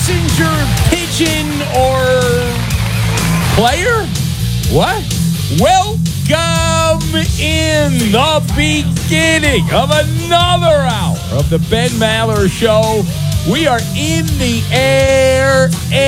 messenger, pigeon, or player? What? Welcome in the beginning of another hour of the Ben Maller Show. We are in the air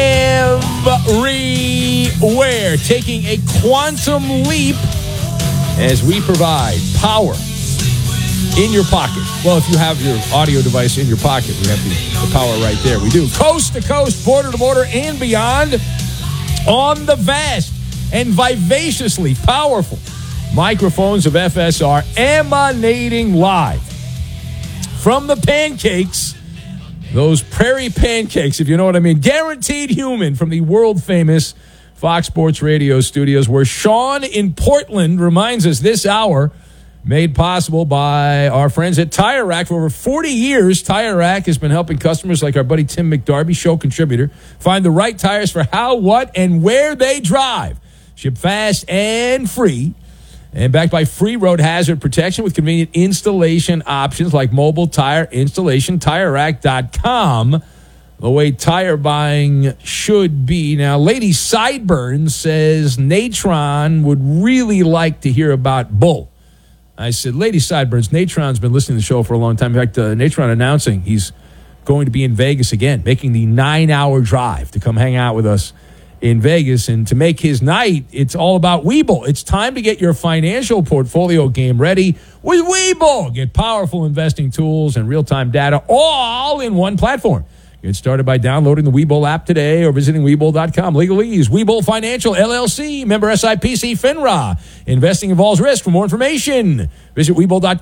everywhere, taking a quantum leap as we provide power in your pocket. Well, if you have your audio device in your pocket, we have the power right there. We do. Coast to coast, border to border, and beyond on the vast and vivaciously powerful microphones of FSR emanating live from the pancakes, those prairie pancakes, if you know what I mean. Guaranteed Human from the world-famous Fox Sports Radio studios, where Sean in Portland reminds us this hour made possible by our friends at Tire Rack. For over 40 years, Tire Rack has been helping customers like our buddy Tim McDarby, show contributor, find the right tires for how, what, and where they drive. Ship fast and free. And backed by free road hazard protection with convenient installation options like mobile tire installation. TireRack.com. The way tire buying should be. Now, Lady Sideburns says Natron would really like to hear about Bull. I said, Lady Sideburns, Natron's been listening to the show for a long time. In fact, Natron announcing he's going to be in Vegas again, making the 9-hour drive to come hang out with us in Vegas. And to make his night, it's all about Webull. It's time to get your financial portfolio game ready with Webull. Get powerful investing tools and real-time data all in one platform. Get started by downloading the Webull app today or visiting Webull.com. Legalese, Webull Financial, LLC, member SIPC, FINRA. Investing involves risk. For more information, visit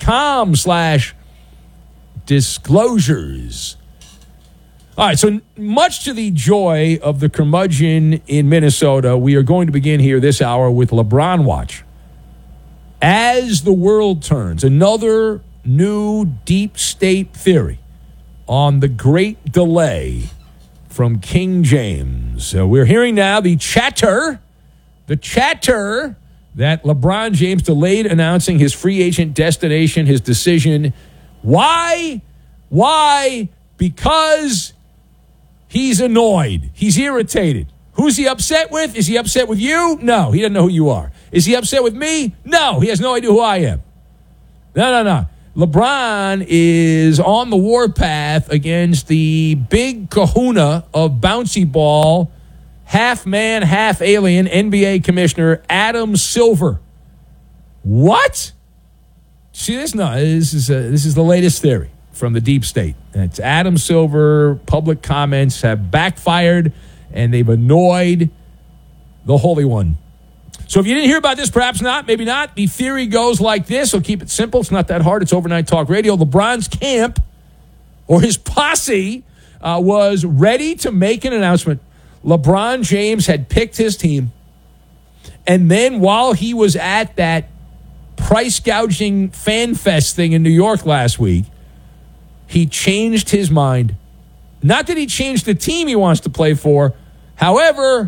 Webull.com/disclosures. All right, so much to the joy of the curmudgeon in Minnesota, we are going to begin here this hour with LeBron Watch. As the world turns, another new deep state theory on the great delay from King James. So we're hearing now the chatter that LeBron James delayed announcing his free agent destination, his decision. Why? Because he's annoyed. He's irritated. Who's he upset with? Is he upset with you? No, he doesn't know who you are. Is he upset with me? No, he has no idea who I am. No. LeBron is on the warpath against the big kahuna of bouncy ball, half man, half alien NBA commissioner Adam Silver. What? See this? No, this is the latest theory from the deep state. It's Adam Silver. Public comments have backfired, and they've annoyed the Holy One. So if you didn't hear about this, perhaps not, maybe not. The theory goes like this. So keep it simple. It's not that hard. It's overnight talk radio. LeBron's camp, or his posse, was ready to make an announcement. LeBron James had picked his team. And then while he was at that price gouging fan fest thing in New York last week, he changed his mind. Not that he changed the team he wants to play for. However,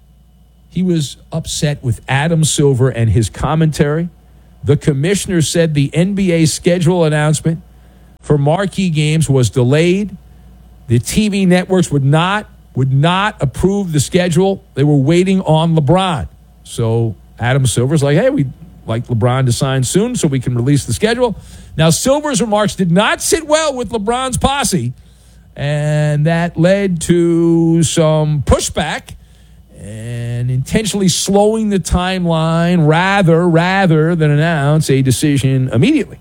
he was upset with Adam Silver and his commentary. The commissioner said the NBA schedule announcement for marquee games was delayed. The TV networks would not approve the schedule. They were waiting on LeBron. So Adam Silver's like, hey, we'd like LeBron to sign soon so we can release the schedule. Now, Silver's remarks did not sit well with LeBron's posse, and that led to some pushback and intentionally slowing the timeline rather than announce a decision immediately.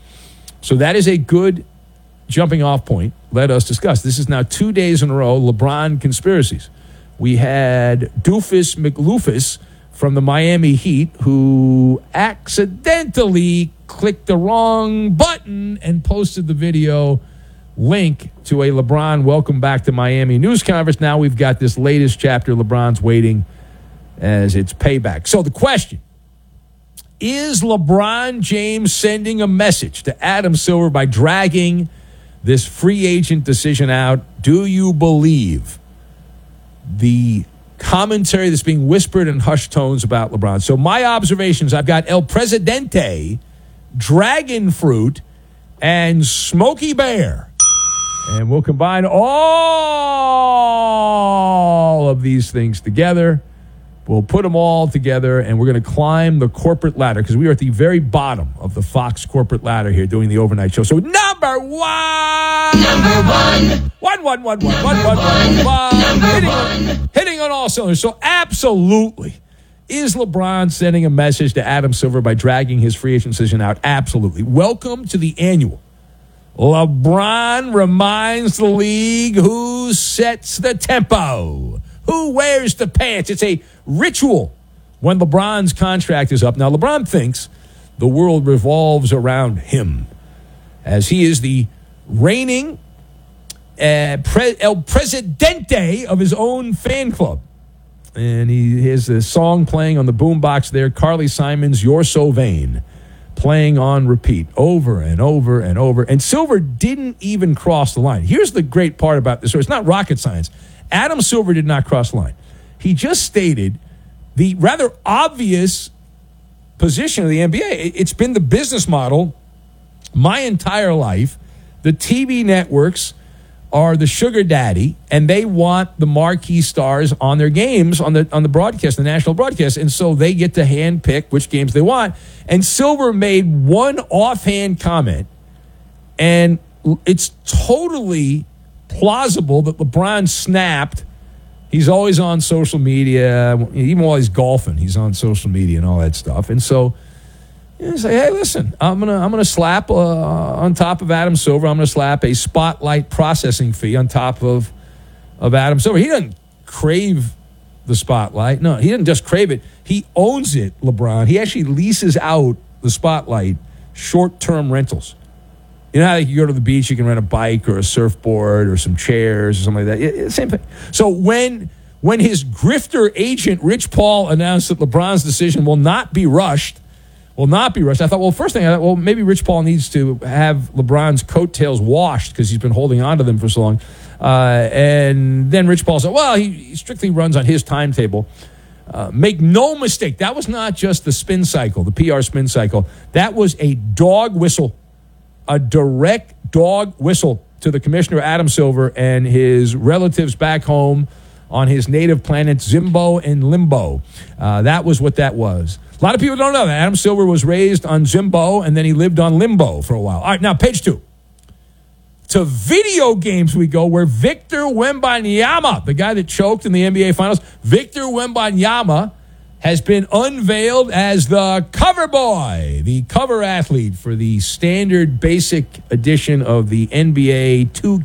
So that is a good jumping off point. Let us discuss. This is now 2 days in a row, LeBron conspiracies. We had Doofus McLoofus from the Miami Heat, who accidentally clicked the wrong button and posted the video link to a LeBron welcome back to Miami news conference. Now we've got this latest chapter. LeBron's waiting as it's payback. So the question, is LeBron James sending a message to Adam Silver by dragging this free agent decision out? Do you believe the commentary that's being whispered in hushed tones about LeBron? So my observations, I've got El Presidente, Dragon Fruit, and Smokey Bear And we'll combine all of these things together. We'll put them all together, and we're going to climb the corporate ladder because we are at the very bottom of the Fox corporate ladder here doing the overnight show. So number one. Hitting on all cylinders. So absolutely. Is LeBron sending a message to Adam Silver by dragging his free agent decision out? Absolutely. Welcome to the annual. LeBron reminds the league who sets the tempo, who wears the pants. It's a ritual when LeBron's contract is up. Now, LeBron thinks the world revolves around him as he is the reigning El Presidente of his own fan club. And he has a song playing on the boombox there, Carly Simon's You're So Vain, playing on repeat over and over and over. And Silver didn't even cross the line. Here's the great part about this. So it's not rocket science. Adam Silver did not cross the line. He just stated the rather obvious position of the NBA. It's been the business model my entire life. The TV networks are the sugar daddy, and they want the marquee stars on their games on the broadcast, the national broadcast, and so they get to handpick which games they want. And Silver made one offhand comment, and it's totally plausible that LeBron snapped. He's always on social media, even while he's golfing, he's on social media and all that stuff. And so you say, hey, listen, I'm gonna slap on top of Adam Silver. I'm gonna slap a spotlight processing fee on top of Adam Silver. He doesn't crave the spotlight. No, he didn't just crave it. He owns it, LeBron. He actually leases out the spotlight, short-term rentals. You know how you go to the beach, you can rent a bike or a surfboard or some chairs or something like that. Same thing. So when his grifter agent, Rich Paul, announced that LeBron's decision will not be rushed, I thought, well, first thing, maybe Rich Paul needs to have LeBron's coattails washed because he's been holding on to them for so long. And then Rich Paul said, well, he strictly runs on his timetable. Make no mistake, that was not just the spin cycle, the PR spin cycle. That was a dog whistle, a direct dog whistle to the commissioner, Adam Silver, and his relatives back home on his native planets, Zimbo and Limbo. That was what that was. A lot of people don't know that. Adam Silver was raised on Zimbo, and then he lived on Limbo for a while. All right, now, page 2. To video games we go, where Victor Wembanyama, the guy that choked in the NBA Finals, Victor Wembanyama has been unveiled as the cover boy, the cover athlete for the standard basic edition of the NBA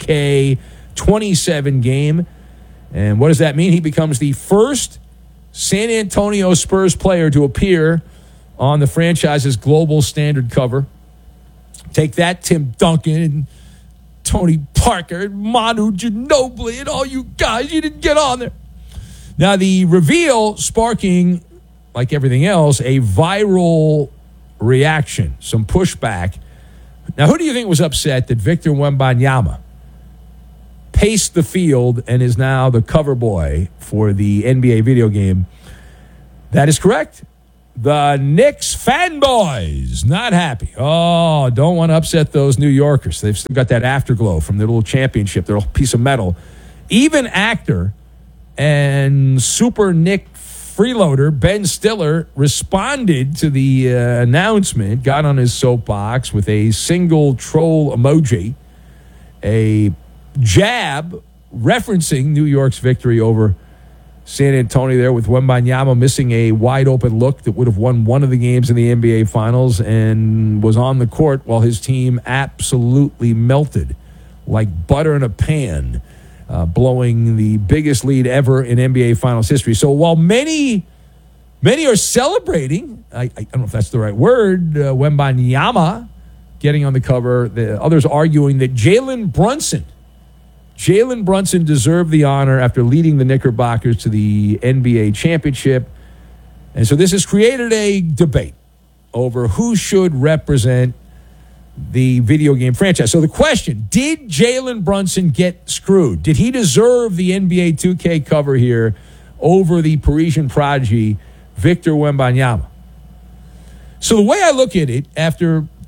2K27 game. And what does that mean? He becomes the first San Antonio Spurs player to appear on the franchise's global standard cover. Take that, Tim Duncan and Tony Parker and Manu Ginobili and all you guys. You didn't get on there. Now, the reveal sparking, like everything else, a viral reaction, some pushback. Now, who do you think was upset that Victor Wembanyama paced the field and is now the cover boy for the NBA video game? That is correct. The Knicks fanboys, not happy. Oh, don't want to upset those New Yorkers. They've still got that afterglow from their little championship, their little piece of metal. Even actor and super Knick freeloader Ben Stiller responded to the announcement, got on his soapbox with a single troll emoji, a jab referencing New York's victory over San Antonio there, with Wembanyama missing a wide-open look that would have won one of the games in the NBA Finals, and was on the court while his team absolutely melted like butter in a pan, blowing the biggest lead ever in NBA Finals history. So while many are celebrating, I don't know if that's the right word, Wembanyama getting on the cover, the others arguing that Jalen Brunson deserved the honor after leading the Knickerbockers to the NBA championship. And so this has created a debate over who should represent the video game franchise. So the question, did Jalen Brunson get screwed? Did he deserve the NBA 2K cover here over the Parisian prodigy, Victor Wembanyama? So the way I look at it, after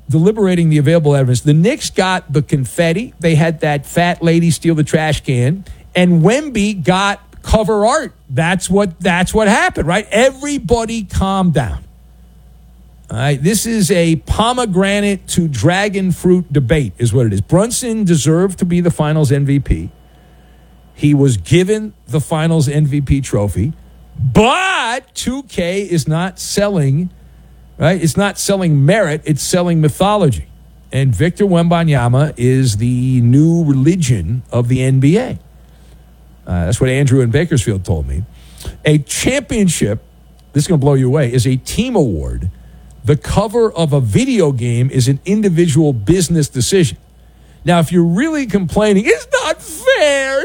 deliberating the available evidence. The Knicks got the confetti. They had that fat lady steal the trash can. And Wemby got cover art. That's what happened, right? Everybody calm down. All right, this is a pomegranate to dragon fruit debate is what it is. Brunson deserved to be the Finals MVP. He was given the Finals MVP trophy, but 2K is not selling, right? It's not selling merit, it's selling mythology. And Victor Wembanyama is the new religion of the NBA. That's what Andrew in Bakersfield told me. A championship, this is going to blow you away, is a team award. The cover of a video game is an individual business decision. Now, if you're really complaining, it's not fair,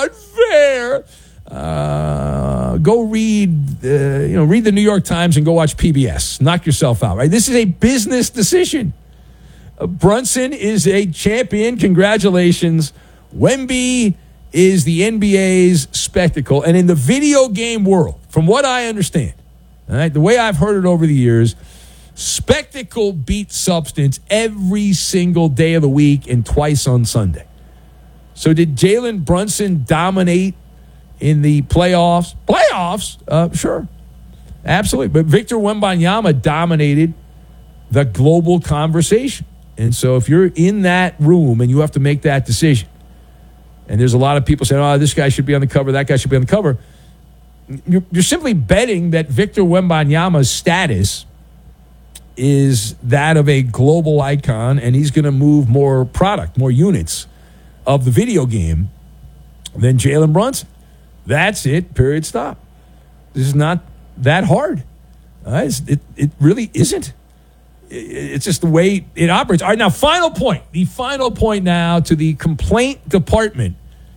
go read the New York Times and go watch PBS. Knock yourself out, right? This is a business decision. Brunson is a champion. Congratulations. Wemby is the NBA's spectacle. And in the video game world, from what I understand, all right, the way I've heard it over the years, spectacle beats substance every single day of the week and twice on Sunday. So did Jalen Brunson dominate in the playoffs? Sure. Absolutely. But Victor Wembanyama dominated the global conversation. And so if you're in that room and you have to make that decision, and there's a lot of people saying, oh, this guy should be on the cover, that guy should be on the cover, you're simply betting that Victor Wembanyama's status is that of a global icon, and he's going to move more product, more units of the video game than Jalen Brunson. That's it, period, stop. This is not that hard. It really isn't. It's just the way it operates. All right, now, final point. The final point now to the complaint department.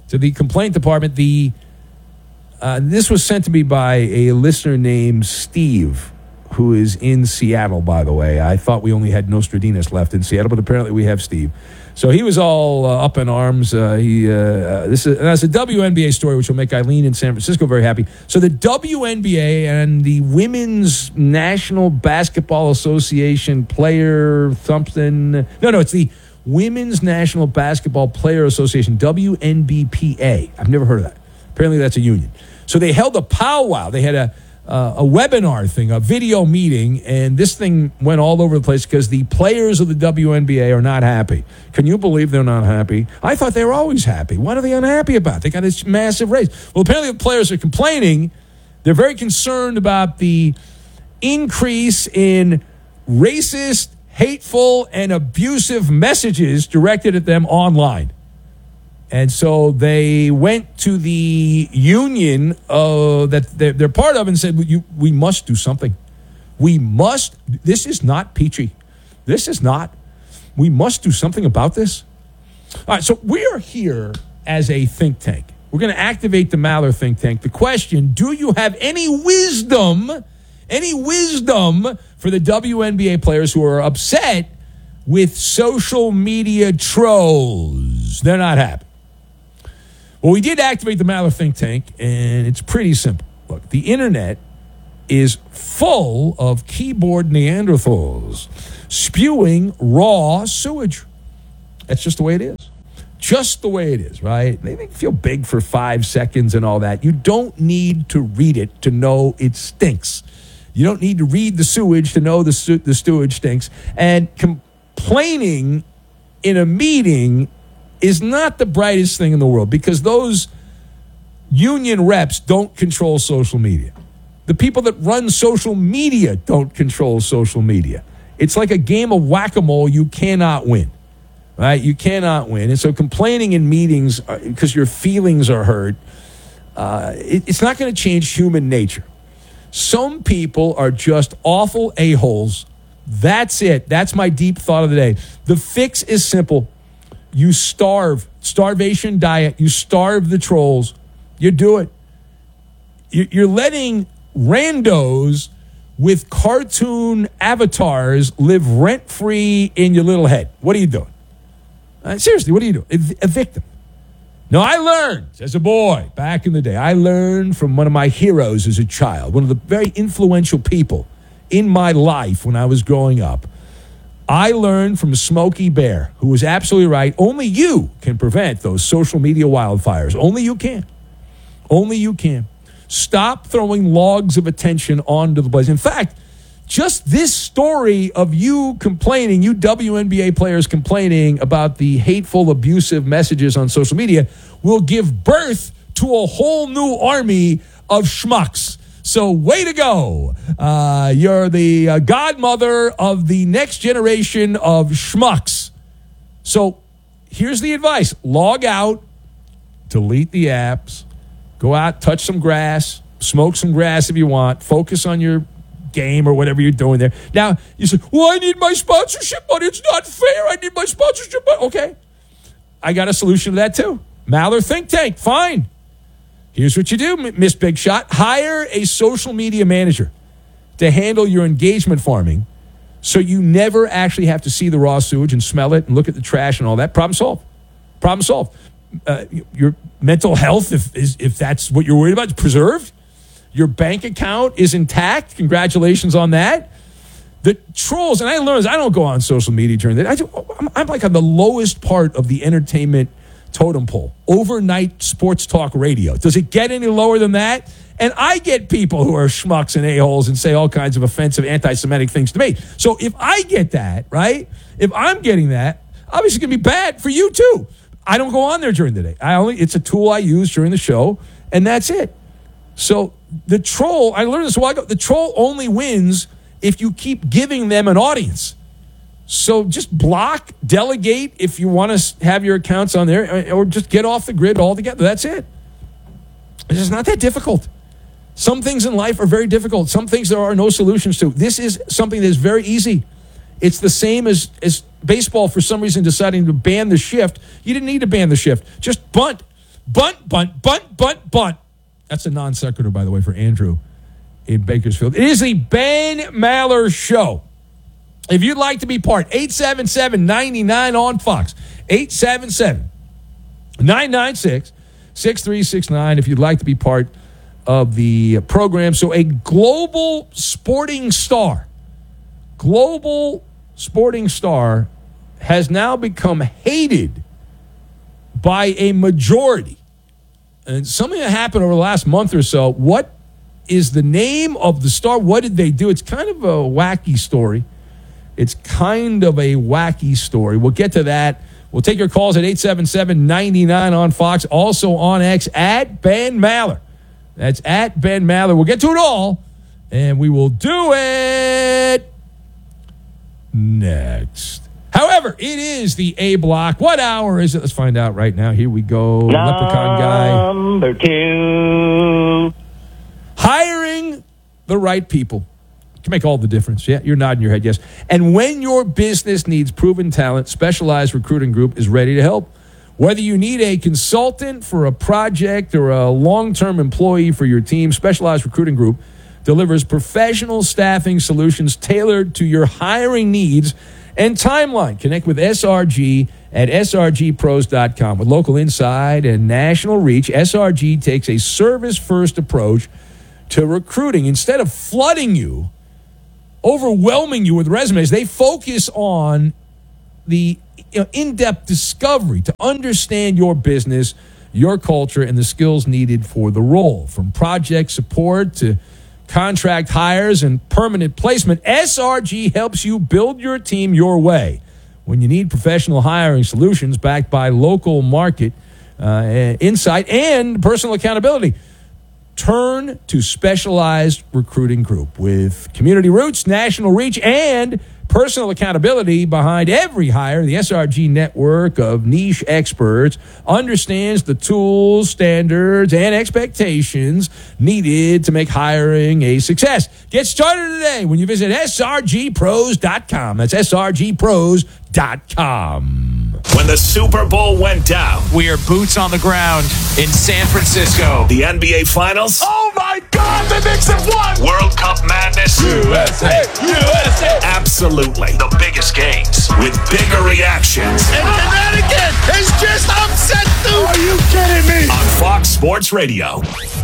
This was sent to me by a listener named Steve, who is in Seattle, by the way. I thought we only had Nostradamus left in Seattle, but apparently we have Steve. So he was all up in arms. That's a WNBA story, which will make Eileen in San Francisco very happy. So the WNBA and the Women's National Basketball Association player something. No, it's the Women's National Basketball Player Association, WNBPA. I've never heard of that. Apparently that's a union. So they held a powwow. They had a webinar thing, a video meeting, and this thing went all over the place because the players of the WNBA are not happy. Can you believe they're not happy? I thought they were always happy. What are they unhappy about? They got this massive raise. Well, apparently the players are complaining. They're very concerned about the increase in racist, hateful, and abusive messages directed at them online. And so they went to the union that they're part of and said, we must do something. This is not peachy. This is not. We must do something about this. All right, so we are here as a think tank. We're going to activate the Maller think tank. The question, do you have any wisdom for the WNBA players who are upset with social media trolls? They're not happy. Well, we did activate the Maller think tank, and it's pretty simple. Look, the internet is full of keyboard Neanderthals spewing raw sewage. That's just the way it is. Just the way it is, right? They make you feel big for 5 seconds and all that. You don't need to read it to know it stinks. You don't need to read the sewage to know the sewage stinks. And complaining in a meeting is not the brightest thing in the world because those union reps don't control social media. The people that run social media don't control social media. It's like a game of whack-a-mole. You cannot win, right? You cannot win. And so complaining in meetings because your feelings are hurt, it's not going to change human nature. Some people are just awful a-holes. That's it. That's my deep thought of the day. The fix is simple. You starvation diet. You starve the trolls. You do it. You're letting randos with cartoon avatars live rent-free in your little head. What are you doing? Seriously, what are you doing? Evict them. No, I learned as a boy back in the day. I learned from one of my heroes as a child, one of the very influential people in my life when I was growing up. I learned from Smokey Bear, who was absolutely right. Only you can prevent those social media wildfires. Only you can. Only you can. Stop throwing logs of attention onto the blaze. In fact, just this story of you complaining, you WNBA players complaining about the hateful, abusive messages on social media will give birth to a whole new army of schmucks. So way to go. You're the godmother of the next generation of schmucks. So here's the advice. Log out, delete the apps, go out, touch some grass, smoke some grass if you want, focus on your game or whatever you're doing there. Now, you say, well, I need my sponsorship, but it's not fair. I need my sponsorship. But okay. I got a solution to that too. Maller Think Tank. Fine. Here's what you do, Miss Big Shot. Hire a social media manager to handle your engagement farming so you never actually have to see the raw sewage and smell it and look at the trash and all that. Problem solved. Problem solved. Your mental health, if that's what you're worried about, is preserved. Your bank account is intact. Congratulations on that. The trolls, and I learned, I don't go on social media during the day. I'm like on the lowest part of the entertainment totem pole. Overnight sports talk radio. Does it get any lower than that? And I get people who are schmucks and a-holes and say all kinds of offensive anti-Semitic things to me. So if I get that, right? If I'm getting that, obviously it's going to be bad for you too. I don't go on there during the day. It's a tool I use during the show, and that's it. So the troll, I learned this a while ago, the troll only wins if you keep giving them an audience. So just block, delegate if you want to have your accounts on there, or just get off the grid altogether. That's it. It's just not that difficult. Some things in life are very difficult. Some things there are no solutions to. This is something that is very easy. It's the same as baseball for some reason deciding to ban the shift. You didn't need to ban the shift. Just bunt. Bunt, bunt, bunt, bunt, bunt. That's a non sequitur, by the way, for Andrew in Bakersfield. It is the Ben Maller Show. If you'd like to be part, 877-99 on Fox. 877-996-6369 if you'd like to be part of the program. So a global sporting star has now become hated by a majority. And something that happened over the last month or so. What is the name of the star? What did they do? It's kind of a wacky story. We'll get to that. We'll take your calls at 877-99 on Fox. Also on X at Ben Maller. That's at Ben Maller. We'll get to it all, and we will do it next. However, it is the A block. What hour is it? Let's find out right now. Here we go. Leprechaun guy. Number 2. Hiring the right people can make all the difference. Yeah, you're nodding your head, yes. And when your business needs proven talent, Specialized Recruiting Group is ready to help. Whether you need a consultant for a project or a long-term employee for your team, Specialized Recruiting Group delivers professional staffing solutions tailored to your hiring needs and timeline. Connect with SRG at srgpros.com. With local insight and national reach, SRG takes a service-first approach to recruiting. Instead of flooding you, overwhelming you with resumes, they focus on the in-depth discovery to understand your business, your culture, and the skills needed for the role. From project support to contract hires and permanent placement, SRG helps you build your team your way. When you need professional hiring solutions backed by local market insight and personal accountability, turn to Specialized Recruiting Group. With community roots, national reach, and personal accountability behind every hire, the SRG network of niche experts understands the tools, standards, and expectations needed to make hiring a success. Get started today when you visit srgpros.com. That's srgpros.com. When the Super Bowl went down, we are boots on the ground in San Francisco. The NBA Finals. Oh my God, the Knicks have won! World Cup madness. USA! USA! Absolutely. The biggest games with bigger reactions. And Connecticut has just upset the... Are you kidding me? On Fox Sports Radio.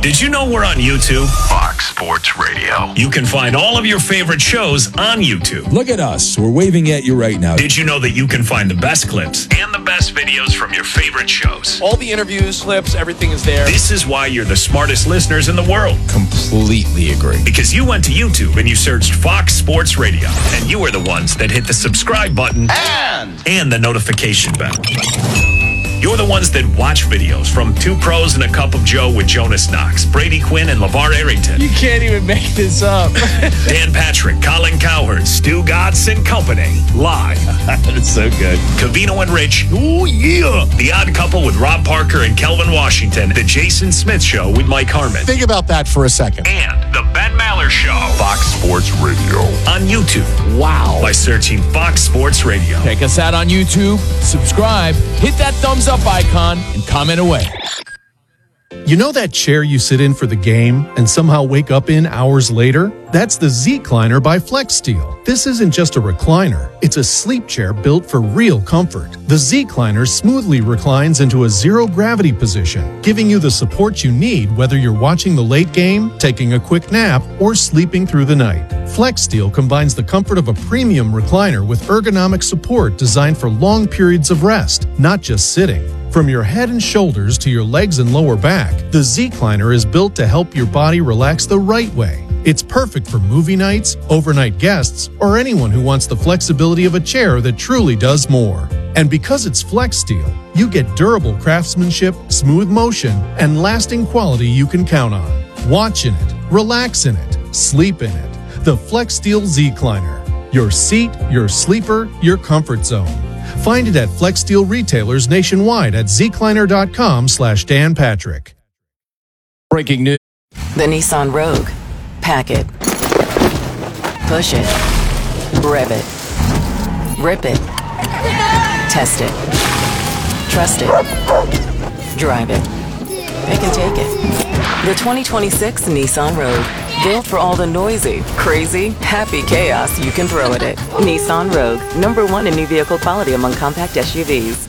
Did you know we're on YouTube? Fox Sports Radio. You can find all of your favorite shows on YouTube. Look at us. We're waving at you right now. Did you know that you can find the best clips and the best videos from your favorite shows? All the interviews, clips, everything is there. This is why you're the smartest listeners in the world. Completely agree. Because you went to YouTube and you searched Fox Sports Radio. And you were the ones that hit the subscribe button and the notification bell. You're the ones that watch videos from Two Pros and a Cup of Joe with Jonas Knox, Brady Quinn, and LeVar Arrington. You can't even make this up. Dan Patrick, Colin Cowherd, Stu Gatz and Company. Live. That's so good. Covino and Rich. Ooh, yeah. The Odd Couple with Rob Parker and Kelvin Washington. The Jason Smith Show with Mike Harmon. Think about that for a second. And the Ben Maller Show. Fox Sports Radio. On YouTube. Wow. By searching Fox Sports Radio. Check us out on YouTube, subscribe, hit that thumbs up icon, and comment away. You know that chair you sit in for the game and somehow wake up in hours later? That's the Z-Cliner by FlexSteel. This isn't just a recliner, it's a sleep chair built for real comfort. The Z-Cliner smoothly reclines into a zero-gravity position, giving you the support you need whether you're watching the late game, taking a quick nap, or sleeping through the night. FlexSteel combines the comfort of a premium recliner with ergonomic support designed for long periods of rest, not just sitting. From your head and shoulders to your legs and lower back, the Z-Cliner is built to help your body relax the right way. It's perfect for movie nights, overnight guests, or anyone who wants the flexibility of a chair that truly does more. And because it's FlexSteel, you get durable craftsmanship, smooth motion, and lasting quality you can count on. Watch in it, relax in it, sleep in it. The FlexSteel Z-Cliner. Your seat, your sleeper, your comfort zone. Find it at FlexSteel retailers nationwide at zcliner.com/Dan Patrick. Breaking news. The Nissan Rogue. Pack it. Push it. Rev it. Rip it. Test it. Trust it. Drive it. Pick and take it. The 2026 Nissan Rogue. Built for all the noisy, crazy, happy chaos you can throw at it. Nissan Rogue. #1 in new vehicle quality among compact SUVs.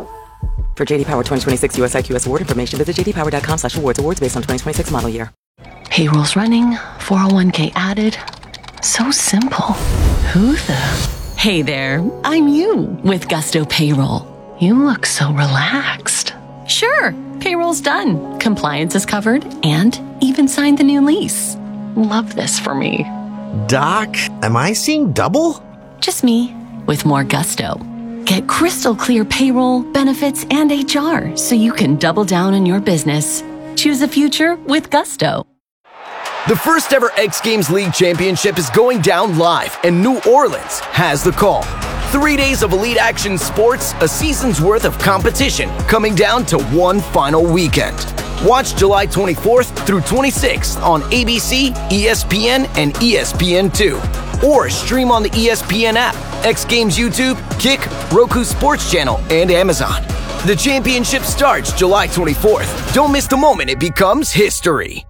For JD Power 2026 US IQS award information, visit jdpower.com/awards. Awards based on 2026 model year. Payroll's running, 401k added. So simple. Who the? Hey there, I'm you with Gusto Payroll. You look so relaxed. Sure, payroll's done. Compliance is covered and even signed the new lease. Love this for me. Doc, am I seeing double? Just me with more gusto. Get crystal clear payroll, benefits, and HR so you can double down on your business. Choose a future with Gusto. The first ever X Games League Championship is going down live, and New Orleans has the call. 3 days of elite action sports, a season's worth of competition, coming down to one final weekend. Watch July 24th through 26th on ABC, ESPN, and ESPN2. Or stream on the ESPN app, X Games YouTube, Kick, Roku Sports Channel, and Amazon. The championship starts July 24th. Don't miss the moment it becomes history.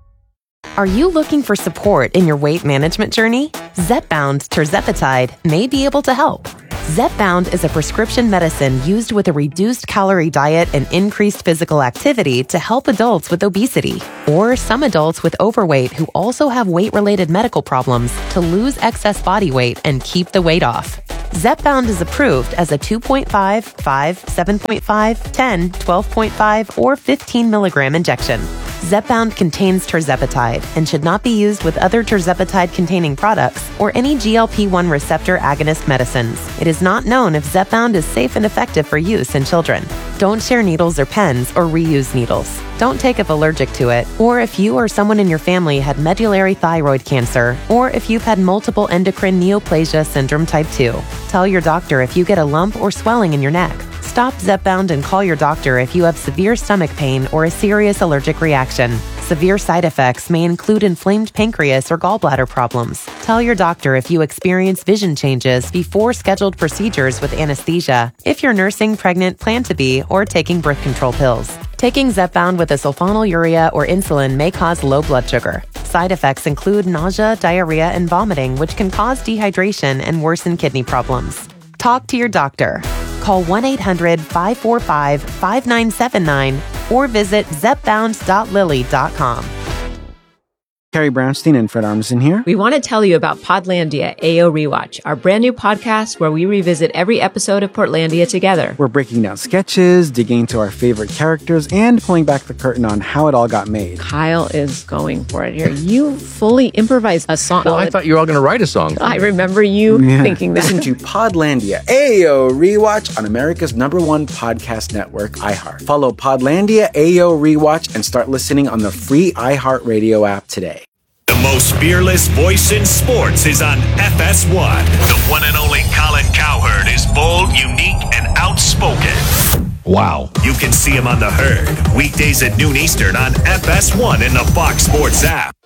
Are you looking for support in your weight management journey? Zepbound tirzepatide may be able to help. Zepbound is a prescription medicine used with a reduced calorie diet and increased physical activity to help adults with obesity or some adults with overweight who also have weight-related medical problems to lose excess body weight and keep the weight off. Zepbound is approved as a 2.5, 5, 7.5, 10, 12.5, or 15 milligram injection. Zepbound contains tirzepatide and should not be used with other tirzepatide-containing products or any GLP-1 receptor agonist medicines. It is not known if Zepbound is safe and effective for use in children. Don't share needles or pens or reuse needles. Don't take if allergic to it, or if you or someone in your family had medullary thyroid cancer, or if you've had multiple endocrine neoplasia syndrome type 2. Tell your doctor if you get a lump or swelling in your neck. Stop Zepbound and call your doctor if you have severe stomach pain or a serious allergic reaction. Severe side effects may include inflamed pancreas or gallbladder problems. Tell your doctor if you experience vision changes before scheduled procedures with anesthesia, if you're nursing, pregnant, plan to be, or taking birth control pills. Taking Zepbound with a sulfonylurea or insulin may cause low blood sugar. Side effects include nausea, diarrhea, and vomiting, which can cause dehydration and worsen kidney problems. Talk to your doctor. Call 1-800-545-5979 or visit zepbound.lily.com. Carrie Brownstein and Fred Armisen here. We want to tell you about Podlandia AO Rewatch, our brand new podcast where we revisit every episode of Portlandia together. We're breaking down sketches, digging into our favorite characters, and pulling back the curtain on how it all got made. Kyle is going for it here. You fully improvised a song. Well, I thought you were all going to write a song. I remember you thinking that. Listen to Podlandia AO Rewatch on America's #1 podcast network, iHeart. Follow Podlandia AO Rewatch and start listening on the free iHeartRadio app today. The most fearless voice in sports is on FS1. The one and only Colin Cowherd is bold, unique, and outspoken. Wow. You can see him on The Herd, weekdays at noon Eastern on FS1 in the Fox Sports app.